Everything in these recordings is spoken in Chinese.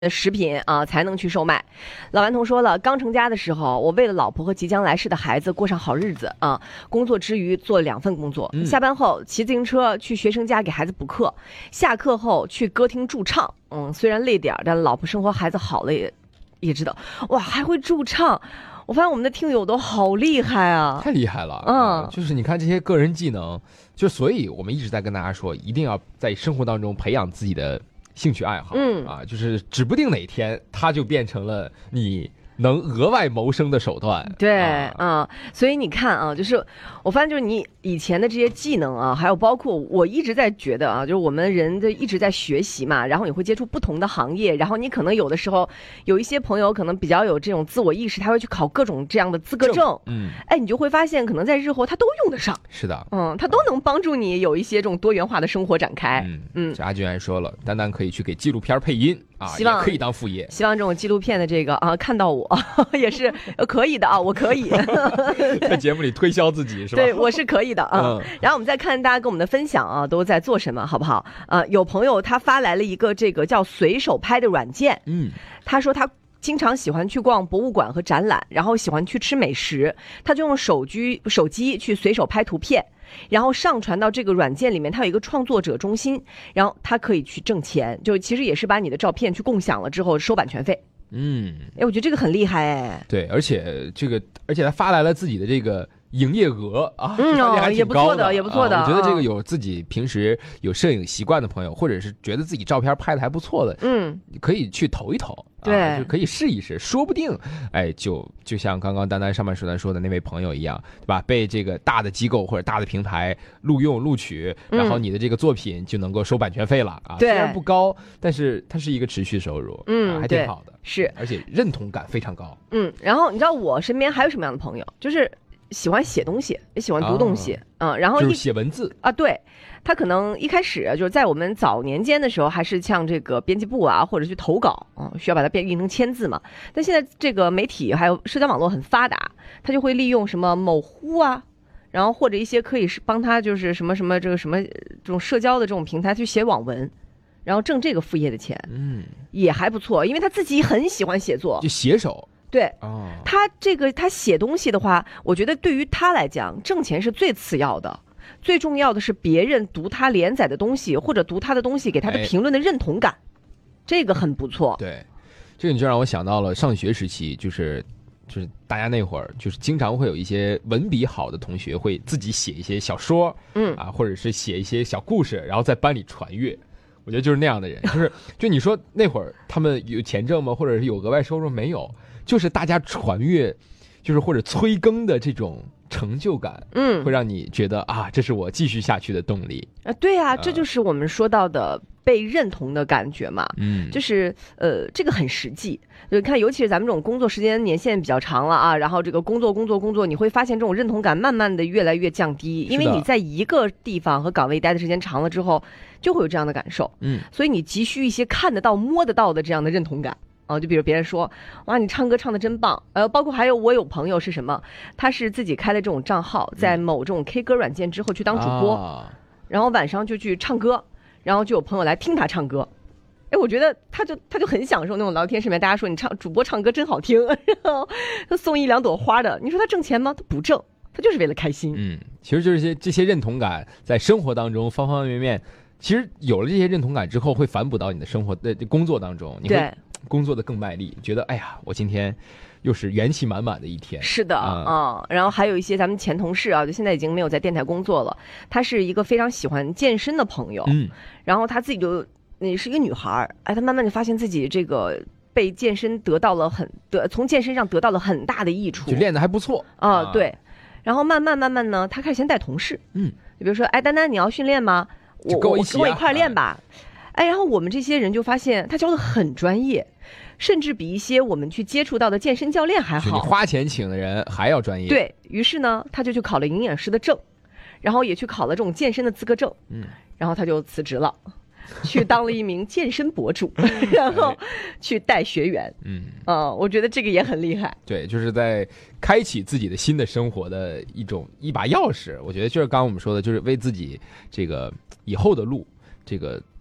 食品啊才能去售卖。老顽童说了，刚成家的时候，我为了老婆和即将来世的孩子过上好日子啊，工作之余做2份工作，下班后骑自行车去学生家给孩子补课，下课后去歌厅驻唱。虽然累点，但老婆生活孩子好了也知道，哇，还会驻唱。我发现我们的听友都好厉害啊， 太厉害了。就是你看这些个人技能，就所以我们一直在跟大家说，一定要在生活当中培养自己的兴趣爱好。就是指不定哪天它就变成了你能额外谋生的手段。 对，所以你看啊，就是我发现，就是你以前的这些技能啊，还有包括我一直在觉得啊，就是我们人一直在学习嘛，然后你会接触不同的行业，然后你可能有的时候有一些朋友可能比较有这种自我意识，他会去考各种这样的资格证。你就会发现，可能在日后他都用得上。 是的， 他都能帮助你有一些这种多元化的生活展开。 这阿俊还说了，丹丹可以去给纪录片配音。 希望也可以当副业。 希望这种纪录片的这个看到我也是可以的啊，我可以在节目里推销自己是吧？ 对，我是可以的啊。然后我们再看大家跟我们的分享啊，都在做什么，好不好？有朋友他发来了一个这个叫随手拍的软件，他说他经常喜欢去逛博物馆和展览，然后喜欢去吃美食，他就用手机去随手拍图片，然后上传到这个软件里面，它有一个创作者中心，然后它可以去挣钱，就其实也是把你的照片去共享了之后收版权费。我觉得这个很厉害哎。 对，而且他发来了自己的这个营业额啊， 也不错的，也不错的。 我觉得这个有自己平时有摄影习惯的朋友，或者是觉得自己照片拍的还不错的，可以去投一投。 对， 就可以试一试，说不定，就像刚刚丹丹上半时段说的那位朋友一样，对吧？被这个大的机构或者大的平台录取，然后你的这个作品就能够收版权费了啊。 对， 虽然不高，但是它是一个持续收入，还挺好的。 是， 而且认同感非常高。 然后你知道我身边还有什么样的朋友？就是喜欢写东西，也喜欢读东西，然后就是写文字啊，对。他可能一开始就是在我们早年间的时候，还是像这个编辑部啊，或者去投稿需要把它印成签字嘛。但现在这个媒体还有社交网络很发达，他就会利用什么某乎啊，然后或者一些可以是帮他就是什么这个什么这种社交的这种平台去写网文，然后挣这个副业的钱，也还不错，因为他自己很喜欢写作， 就写手。 对，他写东西的话，我觉得对于他来讲，挣钱是最次要的。最重要的是别人读他连载的东西，或者读他的东西给他的评论的认同感，这个很不错。 对，这个你就让我想到了上学时期，就是大家那会儿就是经常会有一些文笔好的同学会自己写一些小说，或者是写一些小故事，然后在班里传阅。我觉得就是那样的人，就你说那会儿他们有钱挣吗？或者是有额外收入没有？就是大家传阅，就是或者催更的这种成就感，会让你觉得这是我继续下去的动力。 对啊，这就是我们说到的被认同的感觉嘛。就是这个很实际。就看，尤其是咱们这种工作时间年限比较长了啊，然后这个工作，你会发现这种认同感慢慢的越来越降低，因为你在一个地方和岗位待的时间长了之后，就会有这样的感受。所以你急需一些看得到、摸得到的这样的认同感。就比如别人说，哇，你唱歌唱得真棒，包括还有我有朋友是什么，他是自己开的这种账号，在某这种 K 歌软件之后去当主播，然后晚上就去唱歌，然后就有朋友来听他唱歌。我觉得他就很享受那种聊天室里面大家说你主播唱歌真好听，然后他送1-2朵花的，你说他挣钱吗？他不挣，他就是为了开心。 其实就是这些认同感在生活当中方方面面，其实有了这些认同感之后，会反哺到你的生活的工作当中，你会工作的更卖力，觉得我今天又是元气满满的一天。是的， 然后还有一些咱们前同事啊，就现在已经没有在电台工作了，他是一个非常喜欢健身的朋友，然后他自己是一个女孩，他慢慢就发现自己这个被健身从健身上得到了很大的益处， 就练得还不错对，然后慢慢呢，他开始先带同事，就比如说，丹丹你要训练吗？我跟我一块练吧。然后我们这些人就发现他教的很专业，甚至比一些我们去接触到的健身教练还好， 你花钱请的人还要专业。 对，于是呢，他就去考了营养师的证，然后也去考了这种健身的资格证，然后他就辞职了，去当了一名健身博主，然后去带学员。我觉得这个也很厉害。 对，就是在开启自己的新的生活的一把钥匙。我觉得就是刚刚我们说的，就是为自己这个以后的路，这个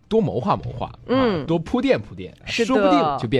多谋划谋划，多铺垫铺垫， 是的说不定就变